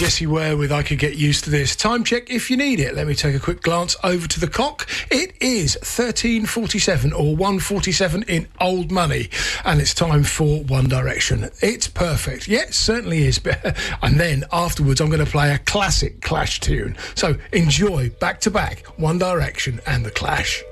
Jessie Ware with I Could Get Used to This. Time check if you need it. Let me take a quick glance over to the clock. It is 13:47 or 1:47 in old money, and it's time for One Direction. It's perfect. Yeah, it certainly is. And then afterwards, I'm going to play a classic Clash tune. So enjoy back to back One Direction and the Clash.